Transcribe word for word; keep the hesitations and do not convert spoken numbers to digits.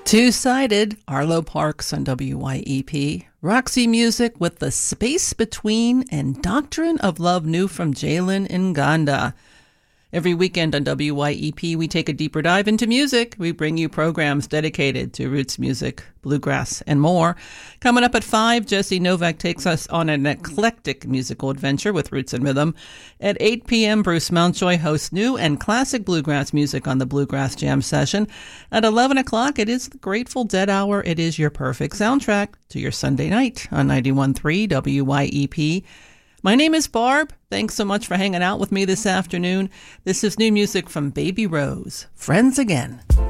Two-sided, Arlo Parks on W Y E P. Roxy Music with The Space Between and Doctrine of Love New from Jalen Nganda. Every weekend on W Y E P, we take a deeper dive into music. We bring you programs dedicated to roots music, bluegrass, and more. Coming up at five, Jesse Novak takes us on an eclectic musical adventure with Roots and Rhythm. At eight p.m., Bruce Mountjoy hosts new and classic bluegrass music on the Bluegrass Jam session. At eleven o'clock, it is the Grateful Dead Hour. It is your perfect soundtrack to your Sunday night on ninety-one point three W Y E P. My name is Barb. Thanks so much for hanging out with me this afternoon. This is new music from Baby Rose, Friends Again.